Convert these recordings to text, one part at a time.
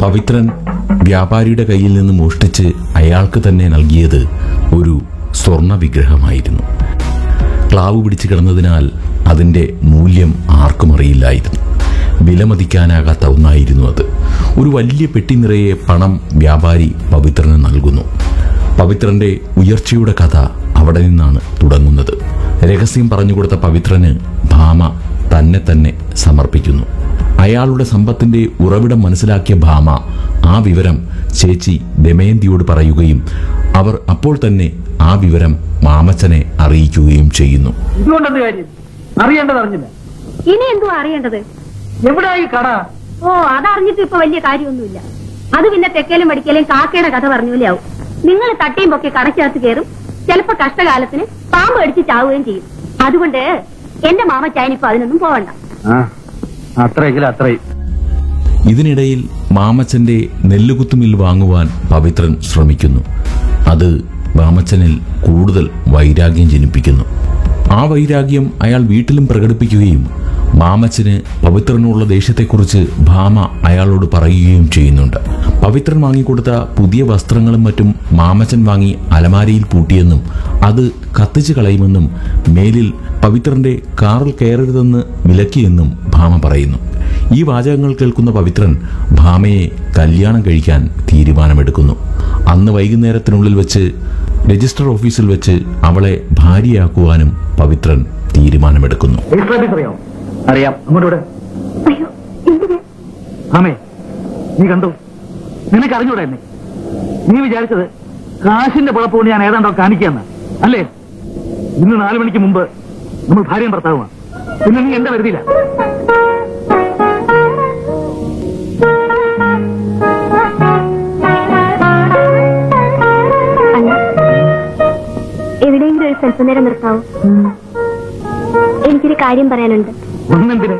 പവിത്രൻ വ്യാപാരിയുടെ കയ്യിൽ നിന്ന് മോഷ്ടിച്ച് അയാൾക്ക് തന്നെ നൽകിയത് ഒരു സ്വർണ്ണ വിഗ്രഹമായിരുന്നു. ക്ലാവ് പിടിച്ചു കിടന്നതിനാൽ അതിൻ്റെ മൂല്യം ആർക്കും അറിയില്ലായിരുന്നു. വിലമതിക്കാനാകാത്ത ഒന്നായിരുന്നു അത്. ഒരു വലിയ പെട്ടി നിറയെ പണം വ്യാപാരി പവിത്രന് നൽകുന്നു. പവിത്രന്റെ ഉയർച്ചയുടെ കഥ അവിടെ നിന്നാണ് തുടങ്ങുന്നത്. രഹസ്യം പറഞ്ഞുകൊടുത്ത പവിത്രന് ഭാമ തന്നെ സമർപ്പിക്കുന്നു. അയാളുടെ സമ്പത്തിന്റെ ഉറവിടം മനസ്സിലാക്കിയ ഭാമ ആ വിവരം ചേച്ചി ദമയന്തിയോട് പറയുകയും അവർ അപ്പോൾ തന്നെ ആ വിവരം മാമച്ചനെ അറിയിക്കുകയും ചെയ്യുന്നു. ഇതുകൊണ്ടെന്ത് കാര്യം? അറിയേണ്ടത് അറിഞ്ഞില്ല. ഇനി എന്തുവാ അറിയേണ്ടത്? എവിടെയായി കട? ഓ, അതറിഞ്ഞിട്ട് ഇപ്പൊ വലിയ കാര്യമൊന്നുമില്ല. അത് പിന്നെ തെക്കേലും വടിക്കലും കാക്കയുടെ കഥ പറഞ്ഞൂലാവും. നിങ്ങൾ തട്ടിയും പൊക്കി കടക്കകത്ത് കയറും. ചിലപ്പോ കഷ്ടകാലത്തിന് പാമ്പ് കടിച്ച് ചാവുകയും ചെയ്യും. അതുകൊണ്ട് എന്റെ മാമച്ചായനിപ്പോ അതിനൊന്നും പോവണ്ട. അത്രയും. ഇതിനിടയിൽ മാമച്ചന്റെ നെല്ലുകുത്തുമിൽ വാങ്ങുവാൻ പവിത്രൻ ശ്രമിക്കുന്നു. അത് മാമച്ചനിൽ കൂടുതൽ വൈരാഗ്യം ജനിപ്പിക്കുന്നു. ആ വൈരാഗ്യം അയാൾ വീട്ടിലും പ്രകടിപ്പിക്കുകയും മാമച്ചന് പവിത്രനുള്ള ദേഷ്യത്തെക്കുറിച്ച് ഭാമ അയാളോട് പറയുകയും ചെയ്യുന്നുണ്ട്. പവിത്രൻ വാങ്ങിക്കൊടുത്ത പുതിയ വസ്ത്രങ്ങളും മറ്റും മാമച്ചൻ വാങ്ങി അലമാരയിൽ പൂട്ടിയെന്നും അത് കത്തിച്ചു കളയുമെന്നും മേലിൽ പവിത്രന്റെ കാറിൽ കയറരുതെന്ന് വിലക്കിയെന്നും ഭാമ പറയുന്നു. ഈ വാചകങ്ങൾ കേൾക്കുന്ന പവിത്രൻ ഭാമയെ കല്യാണം കഴിക്കാൻ തീരുമാനമെടുക്കുന്നു. അന്ന് വൈകുന്നേരത്തിനുള്ളിൽ വെച്ച് രജിസ്റ്റർ ഓഫീസിൽ വെച്ച് അവളെ ഭാര്യയാക്കുവാനും പവിത്രൻ തീരുമാനമെടുക്കുന്നു. അറിയാം. അങ്ങോട്ട് ആമേ, നീ കണ്ടു? നിനക്ക് അറിഞ്ഞൂടെ എന്നെ? നീ വിചാരിച്ചത് കാശിന്റെ പുഴപ്പുകൊണ്ട് ഞാൻ ഏതാണ്ടോ കാണിക്കാന്ന് അല്ലേ? ഇന്ന് 4 മണിക്ക് മുമ്പ് നമ്മൾ ഭാര്യയും ഭർത്താവുമാണ്. പിന്നെ നീ എന്താ വരുന്നില്ല? എവിടെയെങ്കിലും ഒരു സ്വല്പനേരം നിർത്താവോ? എനിക്കൊരു കാര്യം പറയാനുണ്ട്. ഒന്നെന്തിന്?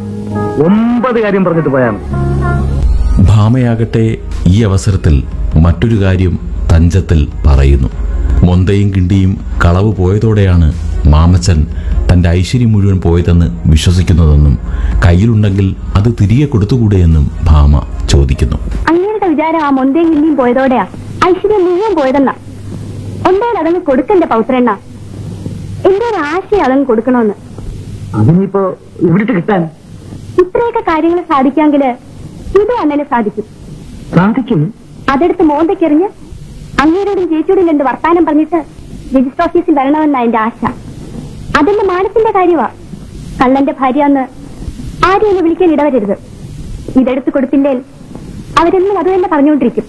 9 കാര്യം പറഞ്ഞിട്ട് പോയാൽ മതി. ഭാമയാകട്ടെ ഈ അവസരത്തിൽ മറ്റൊരു കാര്യം തഞ്ചത്തിൽ പറയുന്നു. മൊന്തയും കിണ്ടിയും കളവ് പോയതോടെയാണ് മാമച്ചൻ തന്റെ ഐശ്വര്യം മുഴുവൻ പോയതെന്ന് വിശ്വസിക്കുന്നതെന്നും കയ്യിലുണ്ടെങ്കിൽ അത് തിരികെ കൊടുത്തുകൂടെയെന്നും ഭാമ ചോദിക്കുന്നു. അങ്ങയുടെ വിചാരം ആ മൊന്തയും കിണ്ടിയും പോയതോടെയാ ഐശ്വര്യം മുഴുവൻ പോയതെന്നാ? ഒന്നേൽ അതങ്ങ് കൊടുക്കണ്ടേ പൗത്രണ്ണ? എന്റെ ഒരു ആശയം അതങ്ങ് കൊടുക്കണമെന്ന്. അതിനിപ്പോ ഇവിടുത്തെ കിട്ടാൻ ഇത്രയൊക്കെ കാര്യങ്ങൾ സാധിക്കാമെങ്കില് ഇത് അണ്ണനെ സാധിക്കും. അതെടുത്ത് മോന്തയ്ക്കെറിഞ്ഞ് അങ്ങേരോടും ചേച്ചിയോടും 2 വർത്താനം പറഞ്ഞിട്ട് രജിസ്റ്റർ ഓഫീസിൽ വരണമെന്ന എന്റെ ആശ. അതെന്റെ മാനത്തിന്റെ കാര്യമാ. കള്ളന്റെ ഭാര്യ എന്ന് ആരും എന്നെ വിളിക്കാൻ ഇടവരരുത്. ഇതെടുത്ത് കൊടുത്തില്ലേ അവരെന്നും അത് തന്നെ പറഞ്ഞുകൊണ്ടിരിക്കും.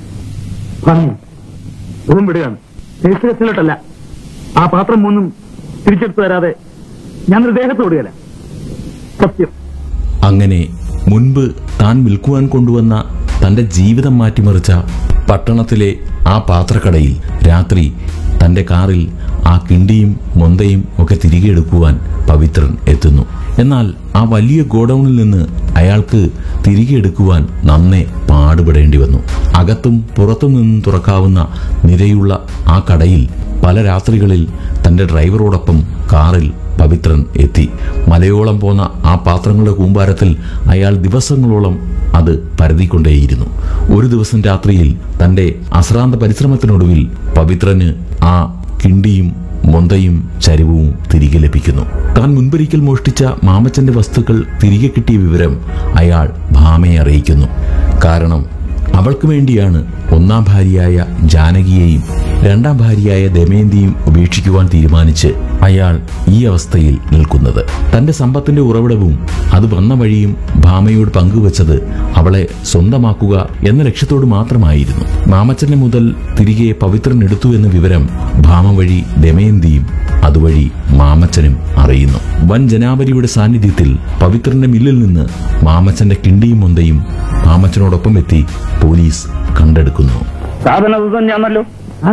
വിടുകയാണ്. രജിസ്റ്റർ ആ പാത്രം 3 തിരിച്ചെടുത്തു തരാതെ ഞാനൊരു ദേഹത്ത് വിടുകയല്ല. സത്യം. അങ്ങനെ മുൻപ് താൻ വിൽക്കുവാൻ കൊണ്ടുവന്ന തന്റെ ജീവിതം മാറ്റിമറിച്ച പട്ടണത്തിലെ ആ പാത്രക്കടയിൽ രാത്രി തന്റെ കാറിൽ ആ കിണ്ടിയും മൊന്തയും ഒക്കെ തിരികെ എടുക്കുവാൻ പവിത്രൻ എത്തുന്നു. എന്നാൽ ആ വലിയ ഗോഡൌണിൽ നിന്ന് അയാൾക്ക് തിരികെ എടുക്കുവാൻ നന്നേ പാടുപെടേണ്ടി വന്നു. അകത്തും പുറത്തും നിന്നും തുറക്കാവുന്ന നിരയുള്ള ആ കടയിൽ പല രാത്രികളിൽ തന്റെ ഡ്രൈവറോടൊപ്പം കാറിൽ പവിത്രൻ എത്തി. മലയോളം പോന്ന ആ പാത്രങ്ങളുടെ കൂമ്പാരത്തിൽ അയാൾ ദിവസങ്ങളോളം അത് പരതിക്കൊണ്ടേയിരുന്നു. ഒരു ദിവസം രാത്രിയിൽ തന്റെ അശ്രാന്ത പരിശ്രമത്തിനൊടുവിൽ പവിത്രന് ആ കിണ്ടിയും മൊന്തയും ചരിവും തിരികെ ലഭിക്കുന്നു. താൻ മുൻപൊരിക്കൽ മോഷ്ടിച്ച മാമച്ചന്റെ വസ്തുക്കൾ തിരികെ കിട്ടിയ വിവരം അയാൾ ഭാമയെ അറിയിക്കുന്നു. കാരണം അവൾക്ക് വേണ്ടിയാണ് 1ാം ഭാര്യയായ ജാനകിയെയും 2ാം ഭാര്യയായ ദമയന്തിയും ഉപേക്ഷിക്കുവാൻ തീരുമാനിച്ച് അയാൾ ഈ അവസ്ഥയിൽ നിൽക്കുന്നത്. തന്റെ സമ്പത്തിന്റെ ഉറവിടവും അത് വന്ന വഴിയും ഭാമയോട് പങ്കുവച്ചത് അവളെ സ്വന്തമാക്കുക എന്ന ലക്ഷ്യത്തോട് മാത്രമായിരുന്നു. മാമച്ചന്റെ മുതൽ തിരികെ പവിത്രൻ എടുത്തു എന്ന വിവരം ഭാമ വഴി ദമയന്തിയും അതുവഴി മാമച്ചനും അറിയുന്നു. വൻ ജനാവലിയുടെ സാന്നിധ്യത്തിൽ പവിത്രന്റെ മില്ലിൽ നിന്ന് മാമച്ചന്റെ കിണ്ടിയും മൊന്തയും മാമച്ചനോടൊപ്പം എത്തി പോലീസ് കണ്ടെടുക്കുന്നു. സാധനം ഞാനല്ലോ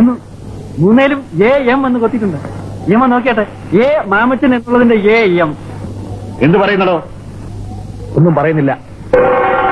3 AM എന്ന് കൊത്തിയിട്ടുണ്ട്. എം നോക്കിയാട്ടെ. മാമച്ചൻ എന്നുള്ളതിന്റെ AM എന്ത് പറയുന്നടോ? ഒന്നും പറയുന്നില്ല.